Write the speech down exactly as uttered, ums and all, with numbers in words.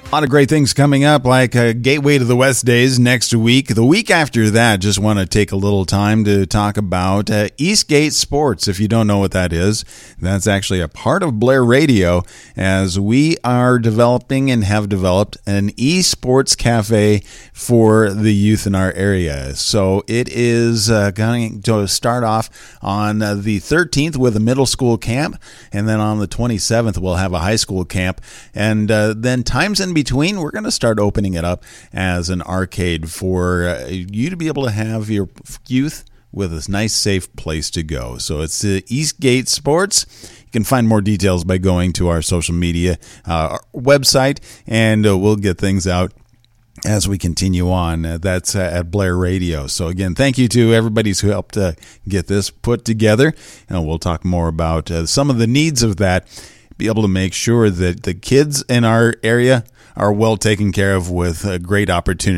A lot of great things coming up, like uh, Gateway to the West Days next week. The week after that, just want to take a little time to talk about uh, Eastgate Sports. If you don't know what that is, that's actually a part of Blair Radio, as we are developing and have developed an esports cafe for the youth in our area. So it is uh, going to start off on uh, the thirteenth with a middle school camp, and then on the twenty-seventh we'll have a high school camp, and uh, then times in between, we're going to start opening it up as an arcade for uh, you to be able to have your youth with a nice, safe place to go. So it's uh, Eastgate Sports. You can find more details by going to our social media uh, website, and uh, we'll get things out as we continue on. Uh, that's uh, at Blair Radio. So again, thank you to everybody who helped uh, get this put together, and we'll talk more about uh, some of the needs of that. Be able to make sure that the kids in our area are well taken care of with a great opportunity